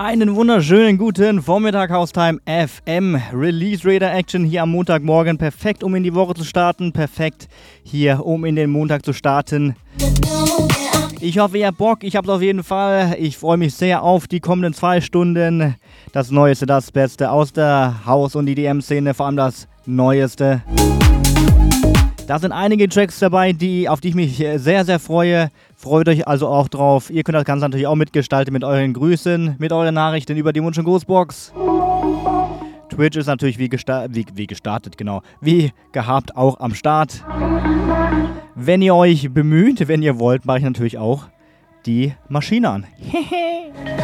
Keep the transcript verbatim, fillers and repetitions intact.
Einen wunderschönen guten Vormittag, Haustime F M. Release Radar Action hier am Montagmorgen. Perfekt, um in die Woche zu starten. Perfekt hier, um in den Montag zu starten. Ich hoffe, ihr habt Bock. Ich hab's auf jeden Fall. Ich freue mich sehr auf die kommenden zwei Stunden. Das Neueste, das Beste aus der House- und E D M-Szene. Vor allem das Neueste. Da sind einige Tracks dabei, die, auf die ich mich sehr, sehr freue. Freut euch also auch drauf. Ihr könnt das Ganze natürlich auch mitgestalten mit euren Grüßen, mit euren Nachrichten über die Wunsch- und Grußbox. Twitch ist natürlich wie, gesta- wie, wie gestartet, genau, wie gehabt auch am Start. Wenn ihr euch bemüht, wenn ihr wollt, mache ich natürlich auch die Maschine an.